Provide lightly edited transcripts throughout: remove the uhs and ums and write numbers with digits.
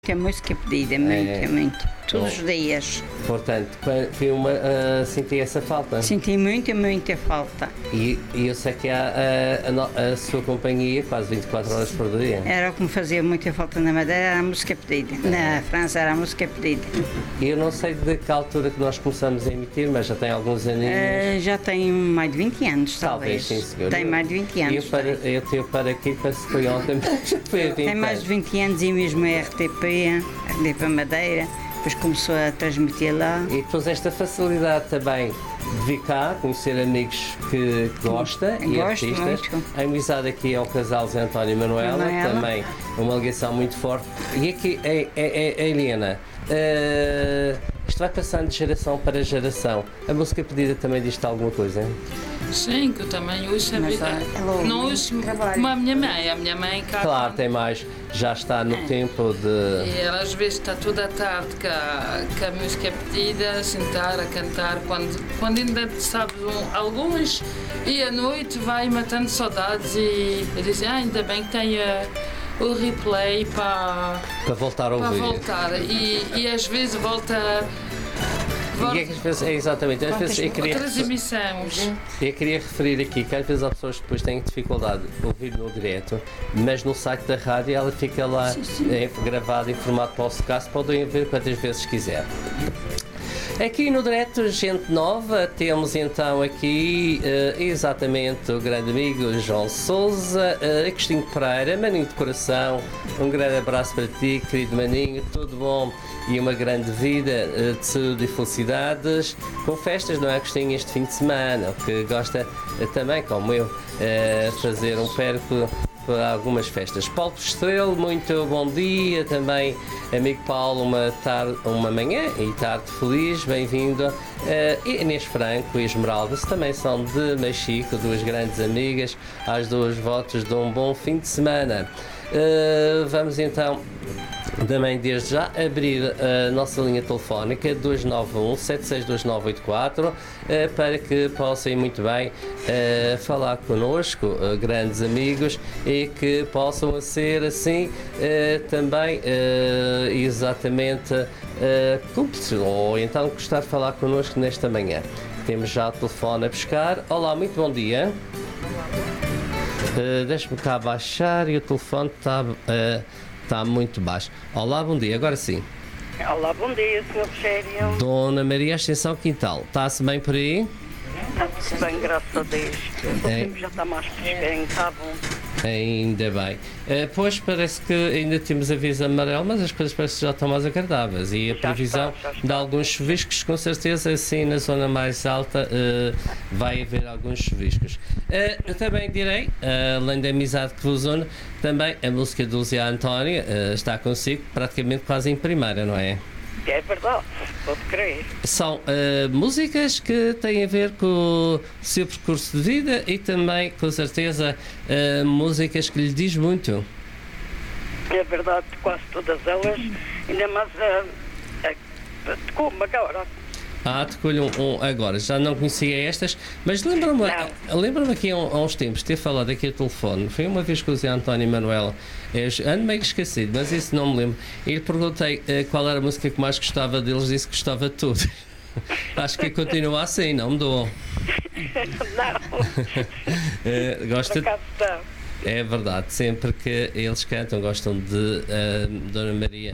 Muita música pedida, muito. Todos os dias. Portanto, senti essa falta. Senti muita falta. E eu sei que há a sua companhia quase 24 horas por dia. Era o que me fazia muita falta na Madeira, era a música pedida. Na França era a música pedida. Eu não sei de que altura que nós começamos a emitir, mas já tem alguns aninhos. Já tem mais de 20 anos, talvez. Sim, senhor. Tem mais de 20 anos. Eu tenho para aqui, para se foi ontem, já foi a 20 Tem mais de 20 anos e mesmo a RTP Madeira, depois começou a transmitir lá. E depois esta facilidade também de vir cá, conhecer amigos que gosta e artistas. Muito. A amizade aqui é o casal Zé António e Manuela, também uma ligação muito forte. E aqui a Eliana, isto vai passando de geração para geração. A música pedida também diz-te alguma coisa? Sim, que eu também ouço a vida. Não ouço como a minha mãe cá. Claro, tem mais, já está no tempo de... E ela às vezes está toda a tarde com a música pedida, a sentar, a cantar, quando ainda sabes alguns, e à noite vai matando saudades e diz, ainda bem que tem o replay para voltar a ouvir. Para voltar. E às vezes volta... Exatamente, às vezes outras emissões. Eu queria referir aqui que às vezes há pessoas que depois têm dificuldade de ouvir no direto, mas no site da rádio ela fica lá gravada em formato podcast, podem ver quantas vezes quiser. Aqui no direto, gente nova, temos então aqui exatamente o grande amigo João Sousa, Agostinho Pereira, Maninho de coração, um grande abraço para ti, querido Maninho, tudo bom e uma grande vida de saúde e felicidades, com festas, não é, Agostinho, este fim de semana, o que gosta também, como eu, fazer um perco para algumas festas. Paulo Estrela, muito bom dia, também amigo Paulo, uma manhã e tarde feliz, bem-vindo. Inês Franco e Esmeralda também são de Machico, duas grandes amigas, às duas votos de um bom fim de semana. Vamos então também desde já abrir a nossa linha telefónica 291-762984 para que possam ir muito bem falar connosco, grandes amigos, e que possam ser assim também exatamente ou então gostar de falar connosco nesta manhã. Temos já o telefone a buscar. Olá, muito bom dia. Deixe-me cá baixar e o telefone está muito baixo. Olá, bom dia, agora sim. Olá, bom dia, Sr. Rogério. Dona Maria Ascensão Quintal, está-se bem por aí? Está-se bem, graças a Deus. O tempo já está mais fresquinho, está bom. Ainda bem. Pois parece que ainda temos aviso amarelo, mas as coisas parecem que já estão mais agradáveis. E a previsão de alguns chuviscos, com certeza, assim na zona mais alta vai haver alguns chuviscos. Eu também direi, além da amizade que vos une, também a música do Zé António está consigo praticamente quase em primeira, não é? É verdade, pode crer. São músicas que têm a ver com o seu percurso de vida e também, com certeza, músicas que lhe diz muito. É verdade, quase todas elas, ainda mais como agora. Tocou-lhe agora, já não conhecia estas, mas lembra-me aqui há uns tempos ter falado aqui ao telefone, foi uma vez com o Zé António e Manuela, ando meio esquecido, mas isso não me lembro, e lhe perguntei qual era a música que mais gostava deles, disse que gostava de tudo. Acho que continua assim, não mudou. Não. Gosta de... É verdade, sempre que eles cantam, gostam de Dona Maria.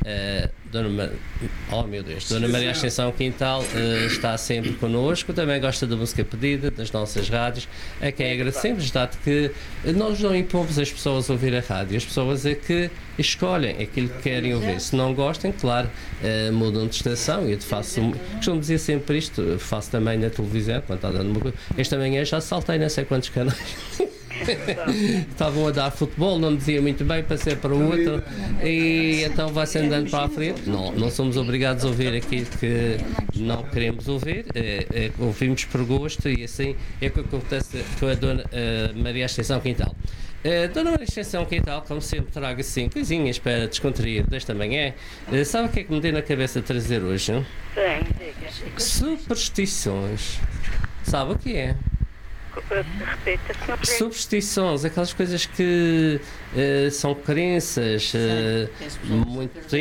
Oh meu Deus, Dona Maria Ascensão Quintal está sempre connosco, também gosta da música pedida das nossas rádios, a quem agradecemos, dado que nós não impomos as pessoas a ouvir a rádio, as pessoas é que escolhem aquilo que querem ouvir. Se não gostem, claro, mudam de estação. E eu costumo dizer sempre isto, faço também na televisão, quando está dando uma coisa. Esta manhã já saltei não sei quantos canais. Estavam a dar futebol, não me dizia muito bem, passei para o outro e então vai-se andando para a frente. Não somos obrigados a ouvir aquilo que não queremos ouvir, ouvimos por gosto, e assim é o que acontece com a Dona Maria Ascensão Quintal. Dona Maria Ascensão Quintal, como sempre, trago assim coisinhas para descontrair desta manhã. Sabe o que é que me deu na cabeça trazer hoje? Sim, diga. Superstições. Sabe o que é? repita, senhor. Superstições, aquelas coisas que são crenças muito